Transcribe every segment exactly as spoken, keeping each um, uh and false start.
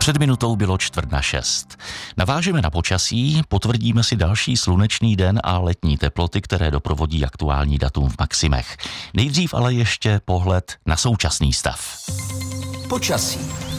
Před minutou bylo čtvrt na šest. Navážeme na počasí, potvrdíme si další slunečný den a letní teploty, které doprovodí aktuální datum v maximech. Nejdřív ale ještě pohled na současný stav. Počasí.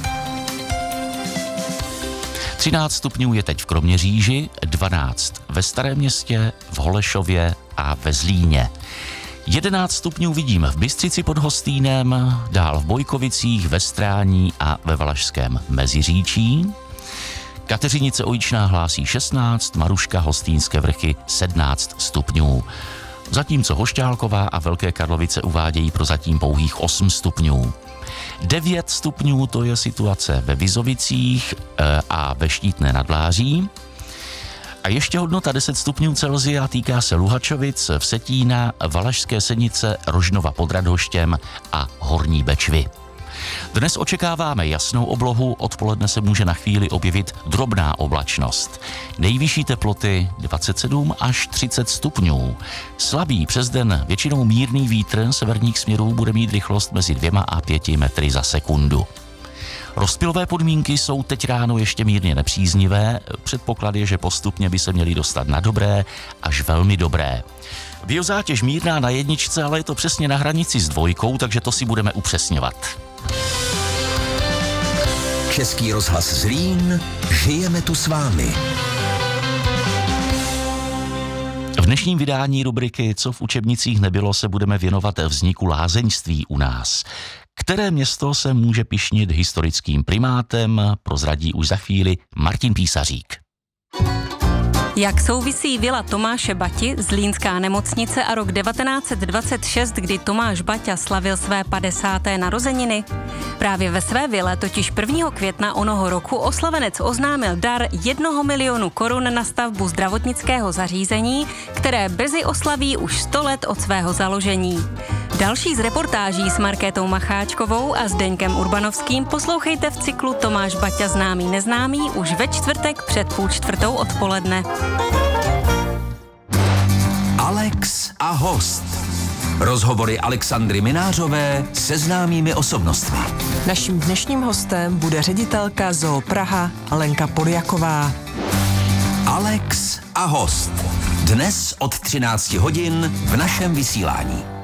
třináct stupňů je teď v Kroměříži, dvanáct ve Starém Městě, v Holešově a ve Zlíně. jedenáct stupňů vidím v Bystřici pod Hostýnem, dál v Bojkovicích, ve Strání a ve Valašském Meziříčí. Kateřinice Ojičná hlásí šestnáct, Maruška, Hostýnské Vrchy sedmnáct stupňů. Zatímco Hošťálková a Velké Karlovice uvádějí prozatím pouhých osm stupňů. devět stupňů to je situace ve Vizovicích a ve Štítné nad Vláří. A ještě hodnota deset stupňů Celsia týká se Luhačovic, Vsetína, Valašské Senice, Rožnova pod Radhoštěm a Horní Bečvy. Dnes očekáváme jasnou oblohu, odpoledne se může na chvíli objevit drobná oblačnost. Nejvyšší teploty dvacet sedm až třicet stupňů. Slabý přes den většinou mírný vítr severních směrů bude mít rychlost mezi dvěma a pěti metry za sekundu. Rozptylové podmínky jsou teď ráno ještě mírně nepříznivé, předpoklad je, že postupně by se měly dostat na dobré až velmi dobré. Biozátěž mírná na jedničce, ale je to přesně na hranici s dvojkou, takže to si budeme upřesňovat. Český rozhlas Zlín, žijeme tu s vámi. V dnešním vydání rubriky Co v učebnicích nebylo se budeme věnovat vzniku lázeňství u nás. Které město se může pyšnit historickým primátem, prozradí už za chvíli Martin Písařík. Jak souvisí vila Tomáše Bati, Zlínská nemocnice a rok devatenáct set dvacet šest, kdy Tomáš Baťa slavil své padesáté narozeniny? Právě ve své vile totiž prvního května onoho roku oslavenec oznámil dar jednoho milionu korun na stavbu zdravotnického zařízení, které brzy oslaví už sto let od svého založení. Další z reportáží s Markétou Macháčkovou a Zdeňkem Urbanovským poslouchejte v cyklu Tomáš Baťa známý neznámý už ve čtvrtek před půl čtvrtou odpoledne. Alex a host. Rozhovory Alexandry Minářové se známými osobnostmi. Naším dnešním hostem bude ředitelka Zoo Praha Lenka Poljaková. Alex a host. Dnes od třinácti hodin v našem vysílání.